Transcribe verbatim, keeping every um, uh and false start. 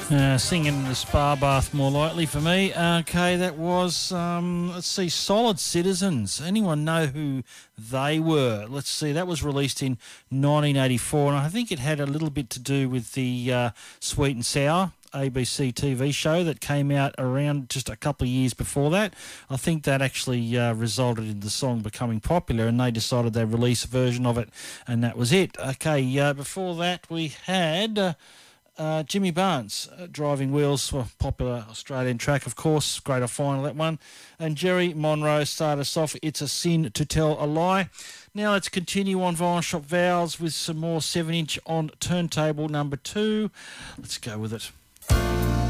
Uh, singing in the spa bath more likely for me. Okay, that was, um, let's see, Solid Citizens. Anyone know who they were? Let's see, that was released in nineteen eighty-four, and I think it had a little bit to do with the uh, Sweet and Sour A B C T V show that came out around just a couple of years before that. I think that actually uh, resulted in the song becoming popular, and they decided they'd release a version of it, and that was it. Okay, uh, before that we had... Uh, Uh, Jimmy Barnes, uh, Driving Wheels, well, popular Australian track, of course, greater final, that one. And Jerry Monroe started us off, It's a Sin to Tell a Lie. Now let's continue on Vinyl Shop Vowels with some more seven inch on turntable number two. Let's go with it.